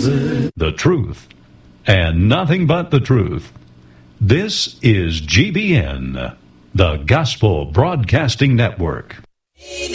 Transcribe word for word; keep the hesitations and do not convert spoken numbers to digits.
The truth, and nothing but the truth. This is G B N, the Gospel Broadcasting Network.